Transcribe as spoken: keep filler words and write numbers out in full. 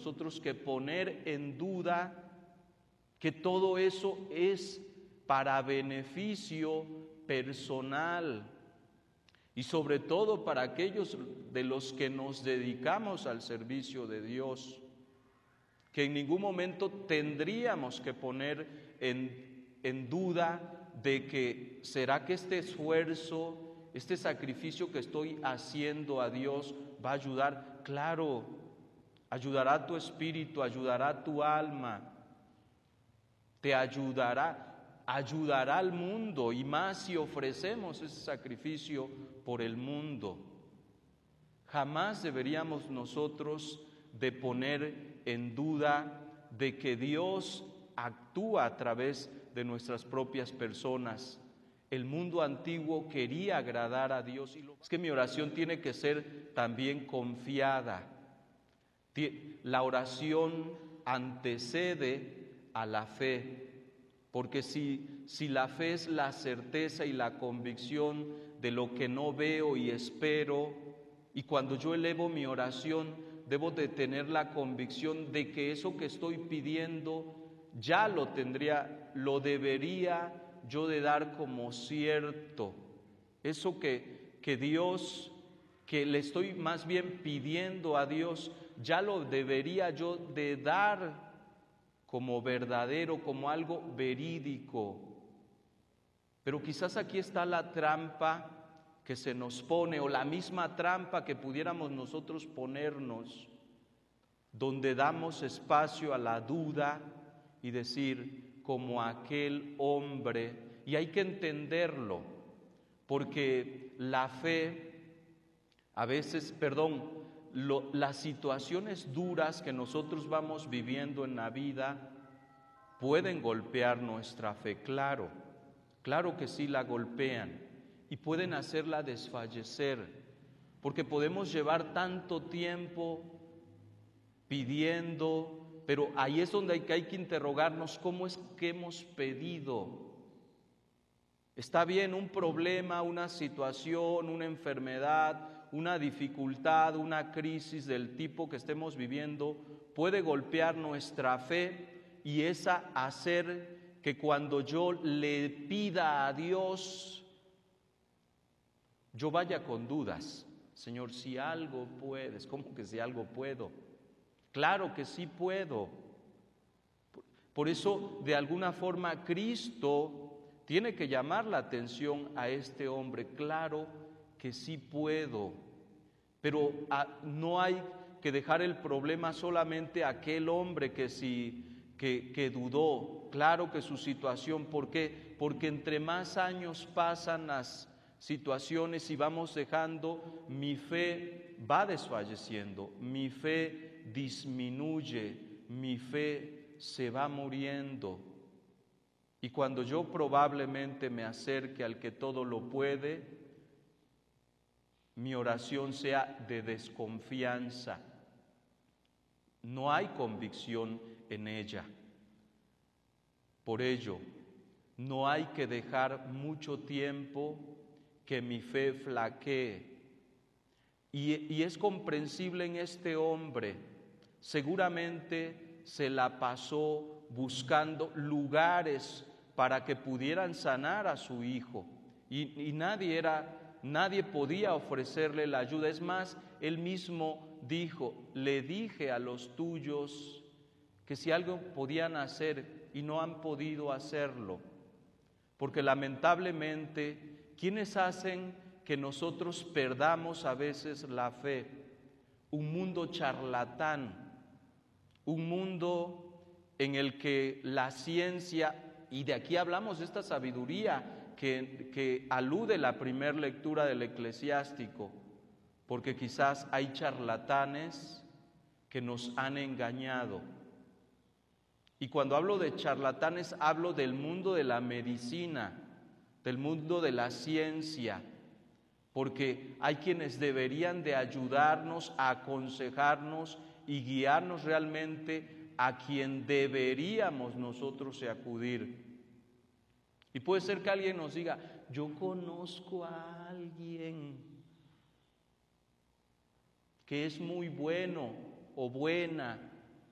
nosotros que poner en duda que todo eso es para beneficio personal y sobre todo para aquellos de los que nos dedicamos al servicio de Dios, que en ningún momento tendríamos que poner en, en duda de que será que este esfuerzo, este sacrificio que estoy haciendo a Dios va a ayudar. Claro, ayudará a tu espíritu, ayudará a tu alma, te ayudará, ayudará al mundo, y más si ofrecemos ese sacrificio por el mundo. Jamás deberíamos nosotros de poner en duda de que Dios actúa a través de nuestras propias personas. El mundo antiguo quería agradar a Dios, y lo... es que mi oración tiene que ser también confiada. La oración antecede a la fe, porque si, si la fe es la certeza y la convicción de lo que no veo y espero, y cuando yo elevo mi oración, debo de tener la convicción de que eso que estoy pidiendo ya lo tendría, lo debería yo de dar como cierto. Eso que, que Dios, que le estoy más bien pidiendo a Dios, ya lo debería yo de dar como verdadero, como algo verídico. Pero quizás aquí está la trampa que se nos pone, o la misma trampa que pudiéramos nosotros ponernos, donde damos espacio a la duda y decir, como aquel hombre, y hay que entenderlo, porque la fe, a veces, perdón, lo, las situaciones duras que nosotros vamos viviendo en la vida pueden golpear nuestra fe, claro, claro que sí la golpean, y pueden hacerla desfallecer, porque podemos llevar tanto tiempo pidiendo, pero ahí es donde hay que, hay que interrogarnos cómo es que hemos pedido. Está bien, un problema, una situación, una enfermedad, una dificultad, una crisis del tipo que estemos viviendo puede golpear nuestra fe, y esa hacer que cuando yo le pida a Dios, yo vaya con dudas. Señor, si algo puedes, ¿cómo que si algo puedo? Claro que sí puedo. Por eso, de alguna forma, Cristo tiene que llamar la atención a este hombre. Claro que sí puedo, pero a, no hay que dejar el problema solamente a aquel hombre que sí, que, que dudó. Claro que su situación, ¿por qué? Porque entre más años pasan las situaciones y vamos dejando, mi fe va desfalleciendo, mi fe disminuye, mi fe se va muriendo. Y cuando yo probablemente me acerque al que todo lo puede, mi oración sea de desconfianza. No hay convicción en ella. Por ello, no hay que dejar mucho tiempo que mi fe flaquee. Y, y es comprensible en este hombre. Seguramente se la pasó buscando lugares para que pudieran sanar a su hijo. Y, y nadie era, nadie podía ofrecerle la ayuda. Es más, él mismo dijo, le dije a los tuyos que si algo podían hacer y no han podido hacerlo. Porque lamentablemente, ¿quiénes hacen que nosotros perdamos a veces la fe? Un mundo charlatán, un mundo en el que la ciencia, y de aquí hablamos de esta sabiduría que, que alude la primera lectura del Eclesiástico, porque quizás hay charlatanes que nos han engañado. Y cuando hablo de charlatanes, hablo del mundo de la medicina, del mundo de la ciencia, porque hay quienes deberían de ayudarnos, a aconsejarnos y guiarnos realmente a quien deberíamos nosotros acudir. Y puede ser que alguien nos diga, yo conozco a alguien que es muy bueno o buena,